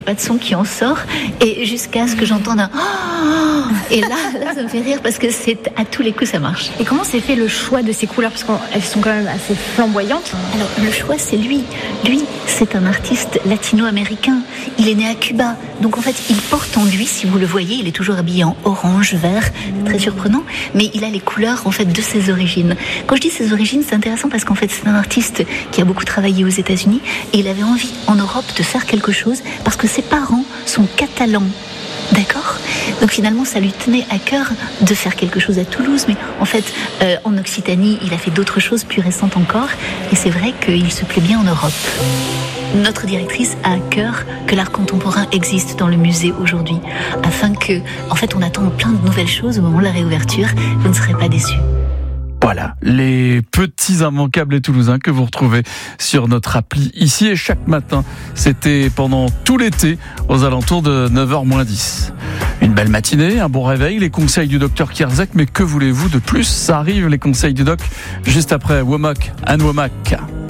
Pas de son qui en sort, et jusqu'à ce que j'entende un oh, et là ça me fait rire parce que c'est à tous les coups ça marche. Et comment s'est fait le choix de ces couleurs, parce qu'elles sont quand même assez flamboyantes? Alors le choix c'est lui c'est un artiste latino-américain, il est né à Cuba, donc en fait il porte en lui, si vous le voyez, il est toujours habillé en orange, vert, très surprenant, mais il a les couleurs en fait de ses origines. Quand je dis ses origines, c'est intéressant parce qu'en fait c'est un artiste qui a beaucoup travaillé aux États-Unis et il avait envie en Europe de faire quelque chose parce que ses parents sont catalans. D'accord ? Donc finalement, ça lui tenait à cœur de faire quelque chose à Toulouse, mais en fait, en Occitanie, il a fait d'autres choses plus récentes encore, et c'est vrai qu'il se plaît bien en Europe. Notre directrice a à cœur que l'art contemporain existe dans le musée aujourd'hui, afin que, en fait, on attend plein de nouvelles choses au moment de la réouverture. Vous ne serez pas déçus. Voilà, les petits immanquables et toulousains que vous retrouvez sur notre appli ici et chaque matin. C'était pendant tout l'été, aux alentours de 9h-10. Une belle matinée, un bon réveil, les conseils du docteur Kierzek, mais que voulez-vous de plus ? Ça arrive, les conseils du doc, juste après Womack and Womack.